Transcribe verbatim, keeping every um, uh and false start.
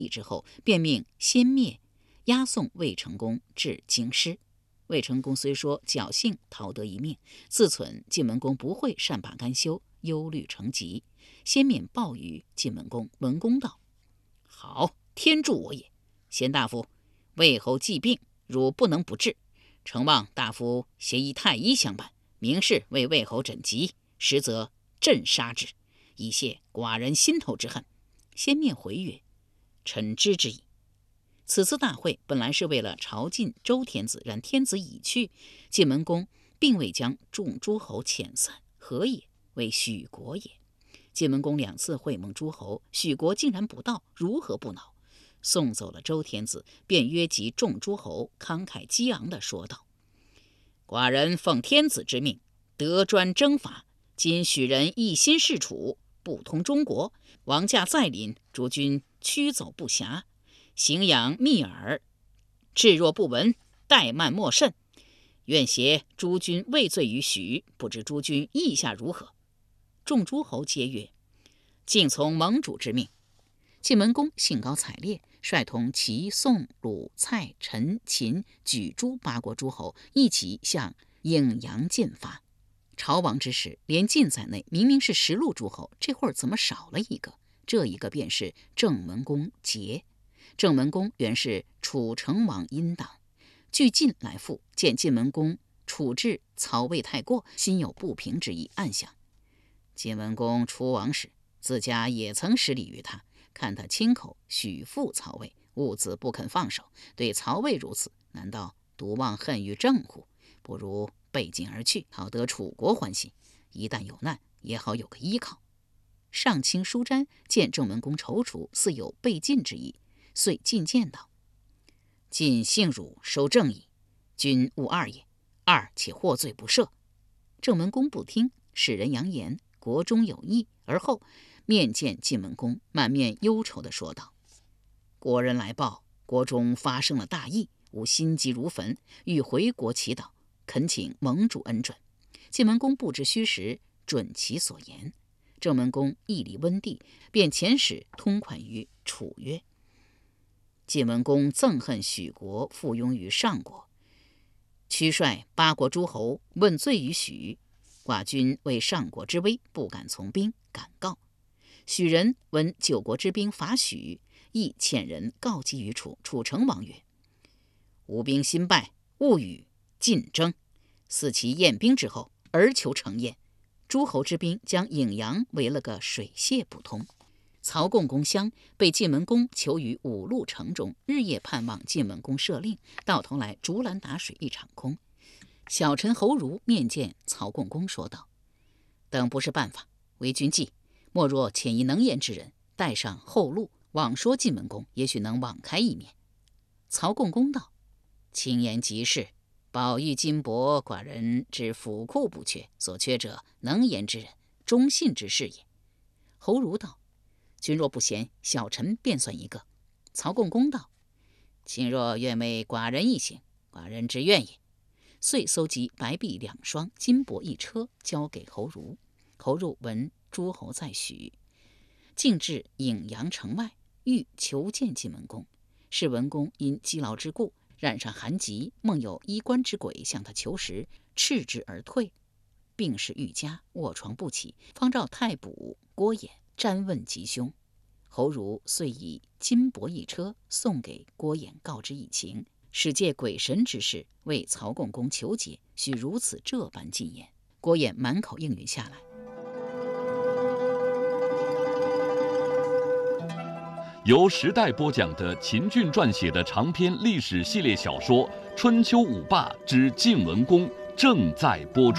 议之后，便命先灭，押送魏成功至京师。魏成功虽说侥幸逃得一命，自忖晋文公不会善罢甘休，忧虑成疾，先免报于晋文公。文公道：好，天助我也。贤大夫，魏侯既病，汝不能不治，诚望大夫携一太医相伴，明示为魏侯诊疾，实则朕杀之，以泄寡人心头之恨。先灭回曰：臣知之矣。此次大会本来是为了朝觐周天子，然天子已去，晋文公并未将众诸侯遣散，何也？为许国也。晋文公两次会盟诸侯，许国竟然不到，如何不恼？送走了周天子，便约集众诸侯，慷慨激昂地说道：寡人奉天子之命，得专征伐，今许人一心事楚，不通中国，王驾再临，诸君驱走不暇，荥养密耳，置若不闻，怠慢莫甚。愿挟诸君畏罪于许，不知诸君意下如何？众诸侯皆曰：敬从盟主之命。晋文公兴高采烈，率同齐、宋、鲁、蔡、陈、秦、莒诸八国诸侯一起向颍阳进发。朝王之时，连晋在内明明是十路诸侯，这会儿怎么少了一个？这一个便是郑文公桀。郑文公原是楚成王阴党，据晋来复，见晋文公处置曹魏太过，心有不平之意，暗想：晋文公出王时，自家也曾施礼于他，看他亲口许复曹魏，兀自不肯放手，对曹魏如此，难道独忘恨于郑乎？不如背晋而去，好得楚国欢心，一旦有难，也好有个依靠。上卿舒詹见郑文公踌躇，似有背晋之意，遂进谏道：晋幸辱收正矣，君勿二也，二且获罪不赦。郑文公不听，使人扬言国中有异，而后面见晋文公，满面忧愁地说道：国人来报，国中发生了大疫，吾心急如焚，欲回国祈祷，恳请盟主恩准。晋文公不知虚实，准其所言。郑文公义理温地，便遣使通款于楚曰：晋文公憎恨许国附庸于上国，驱率八国诸侯问罪于许，寡君为上国之威，不敢从兵，敢告。许人闻九国之兵伐许，亦遣人告急于楚。楚成王曰：吾兵新败，勿与晋争。似其验兵之后，而求成验。诸侯之兵将颍阳围了个水泄不通。曹共公襄被晋文公囚于五路城中，日夜盼望晋文公赦令，到头来竹篮打水一场空。小臣侯儒面见曹共公，说道：等不是办法，为君计，莫若遣一能言之人，带上后路，往说晋文公，也许能网开一面。曹共公道：轻言极是，宝玉金帛，寡人知府库不缺，所缺者能言之人，忠信之士也。侯儒道：君若不嫌，小臣便算一个。曹共公道：卿若愿为寡人一行，寡人之愿也。遂搜集白璧两双，金帛一车，交给侯儒。侯儒闻诸侯在许，径至颍阳城外，欲求见晋文公。是文公因积劳之故，染上寒疾，梦有衣冠之鬼向他求食，斥之而退。病势愈加，卧床不起，方召太卜郭衍瞻问吉凶。侯儒遂以金帛一车送给郭衍，告知以情，使借鬼神之事为曹共公求解，须如此这般进言。郭衍满口应允下来。 由时代播讲的秦俊撰写的长篇历史系列小说《春秋五霸之晋文公》正在播出。